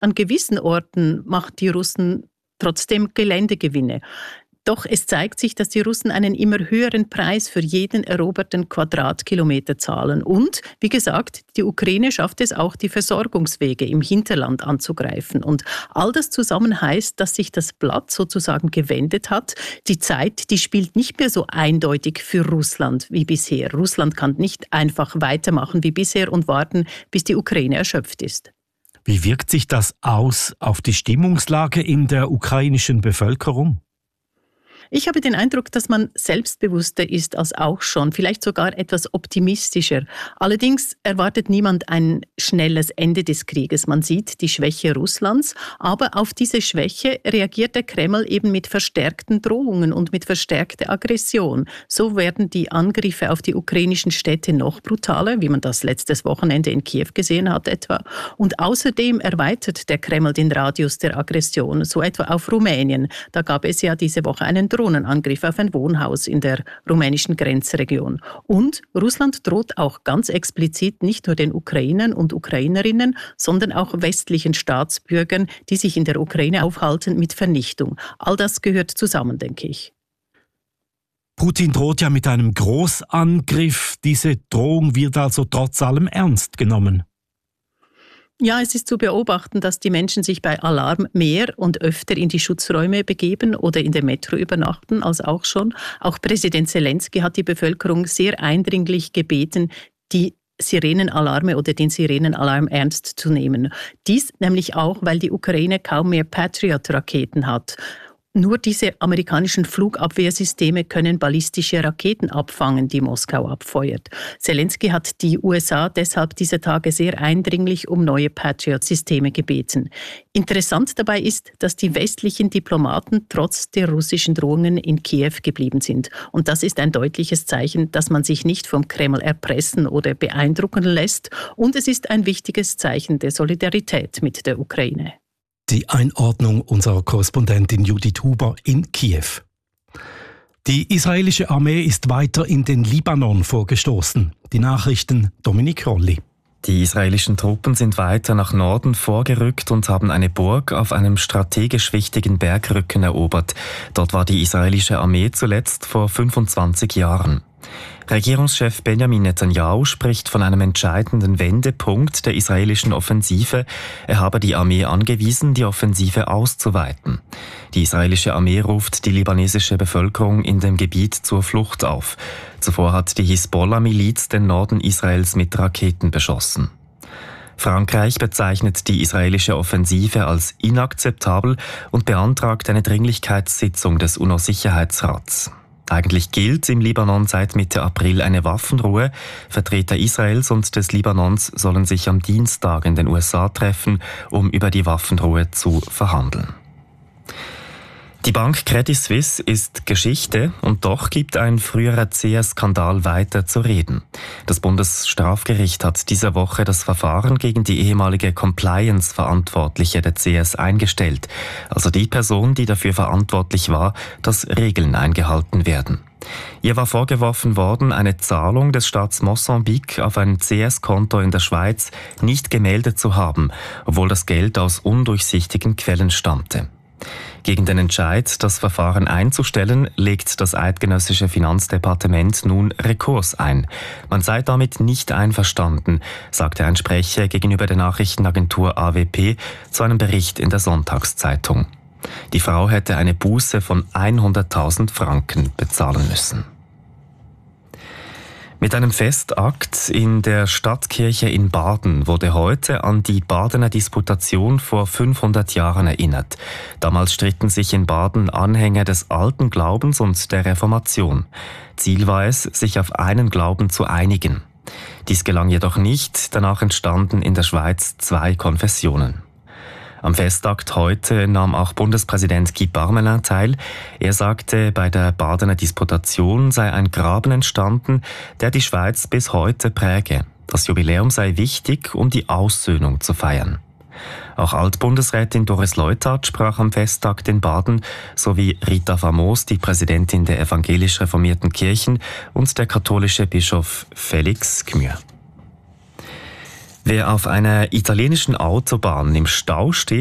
an gewissen Orten machen die Russen trotzdem Geländegewinne. Doch es zeigt sich, dass die Russen einen immer höheren Preis für jeden eroberten Quadratkilometer zahlen. Und, wie gesagt, die Ukraine schafft es auch, die Versorgungswege im Hinterland anzugreifen. Und all das zusammen heißt, dass sich das Blatt sozusagen gewendet hat. Die Zeit, die spielt nicht mehr so eindeutig für Russland wie bisher. Russland kann nicht einfach weitermachen wie bisher und warten, bis die Ukraine erschöpft ist. Wie wirkt sich das aus auf die Stimmungslage in der ukrainischen Bevölkerung? Ich habe den Eindruck, dass man selbstbewusster ist als auch schon, vielleicht sogar etwas optimistischer. Allerdings erwartet niemand ein schnelles Ende des Krieges. Man sieht die Schwäche Russlands, aber auf diese Schwäche reagiert der Kreml eben mit verstärkten Drohungen und mit verstärkter Aggression. So werden die Angriffe auf die ukrainischen Städte noch brutaler, wie man das letztes Wochenende in Kiew gesehen hat etwa. Und außerdem erweitert der Kreml den Radius der Aggression, so etwa auf Rumänien. Da gab es ja diese Woche einen Drohnenangriff auf ein Wohnhaus in der rumänischen Grenzregion. Und Russland droht auch ganz explizit nicht nur den Ukrainern und Ukrainerinnen, sondern auch westlichen Staatsbürgern, die sich in der Ukraine aufhalten, mit Vernichtung. All das gehört zusammen, denke ich. Putin droht ja mit einem Großangriff. Diese Drohung wird also trotz allem ernst genommen. Ja, es ist zu beobachten, dass die Menschen sich bei Alarm mehr und öfter in die Schutzräume begeben oder in der Metro übernachten als auch schon. Auch Präsident Zelensky hat die Bevölkerung sehr eindringlich gebeten, die Sirenenalarme oder den Sirenenalarm ernst zu nehmen. Dies nämlich auch, weil die Ukraine kaum mehr Patriot-Raketen hat. Nur diese amerikanischen Flugabwehrsysteme können ballistische Raketen abfangen, die Moskau abfeuert. Zelensky hat die USA deshalb diese Tage sehr eindringlich um neue Patriot-Systeme gebeten. Interessant dabei ist, dass die westlichen Diplomaten trotz der russischen Drohungen in Kiew geblieben sind. Und das ist ein deutliches Zeichen, dass man sich nicht vom Kreml erpressen oder beeindrucken lässt. Und es ist ein wichtiges Zeichen der Solidarität mit der Ukraine. Die Einordnung unserer Korrespondentin Judith Huber in Kiew. Die israelische Armee ist weiter in den Libanon vorgestoßen. Die Nachrichten Dominik Rolli. Die israelischen Truppen sind weiter nach Norden vorgerückt und haben eine Burg auf einem strategisch wichtigen Bergrücken erobert. Dort war die israelische Armee zuletzt vor 25 Jahren. Regierungschef Benjamin Netanyahu spricht von einem entscheidenden Wendepunkt der israelischen Offensive. Er habe die Armee angewiesen, die Offensive auszuweiten. Die israelische Armee ruft die libanesische Bevölkerung in dem Gebiet zur Flucht auf. Zuvor hat die Hisbollah-Miliz den Norden Israels mit Raketen beschossen. Frankreich bezeichnet die israelische Offensive als inakzeptabel und beantragt eine Dringlichkeitssitzung des UNO-Sicherheitsrats. Eigentlich gilt im Libanon seit Mitte April eine Waffenruhe. Vertreter Israels und des Libanons sollen sich am Dienstag in den USA treffen, um über die Waffenruhe zu verhandeln. Die Bank Credit Suisse ist Geschichte und doch gibt ein früherer CS-Skandal weiter zu reden. Das Bundesstrafgericht hat diese Woche das Verfahren gegen die ehemalige Compliance-Verantwortliche der CS eingestellt, also die Person, die dafür verantwortlich war, dass Regeln eingehalten werden. Ihr war vorgeworfen worden, eine Zahlung des Staats Mosambik auf ein CS-Konto in der Schweiz nicht gemeldet zu haben, obwohl das Geld aus undurchsichtigen Quellen stammte. Gegen den Entscheid, das Verfahren einzustellen, legt das eidgenössische Finanzdepartement nun Rekurs ein. Man sei damit nicht einverstanden, sagte ein Sprecher gegenüber der Nachrichtenagentur AWP zu einem Bericht in der Sonntagszeitung. Die Frau hätte eine Buße von 100.000 Franken bezahlen müssen. Mit einem Festakt in der Stadtkirche in Baden wurde heute an die Badener Disputation vor 500 Jahren erinnert. Damals stritten sich in Baden Anhänger des alten Glaubens und der Reformation. Ziel war es, sich auf einen Glauben zu einigen. Dies gelang jedoch nicht, danach entstanden in der Schweiz 2 Konfessionen. Am Festakt heute nahm auch Bundespräsident Guy Parmelin teil. Er sagte, bei der Badener Disputation sei ein Graben entstanden, der die Schweiz bis heute präge. Das Jubiläum sei wichtig, um die Aussöhnung zu feiern. Auch Altbundesrätin Doris Leuthard sprach am Festtag in Baden, sowie Rita Famos, die Präsidentin der evangelisch reformierten Kirchen, und der katholische Bischof Felix Gmür. Wer auf einer italienischen Autobahn im Stau steht,